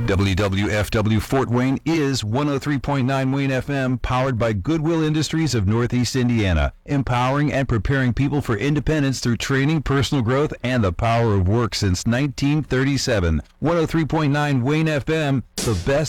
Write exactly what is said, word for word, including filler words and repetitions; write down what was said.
W W F W Fort Wayne is one oh three point nine Wayne F M, powered by Goodwill Industries of Northeast Indiana, empowering and preparing people for independence through training, personal growth, and the power of work since nineteen thirty-seven. one oh three point nine Wayne F M, the best